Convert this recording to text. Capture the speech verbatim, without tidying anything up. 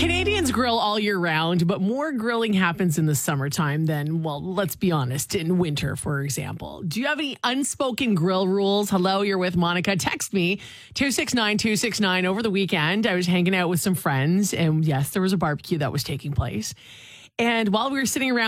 Canadians grill all year round, but more grilling happens in the summertime than, well, let's be honest, in winter, for example. Do you have any unspoken grill rules? Hello, you're with Monica. Text me, two six nine, two six nine. Over the weekend, I was hanging out with some friends, and yes, there was a barbecue that was taking place. And while we were sitting around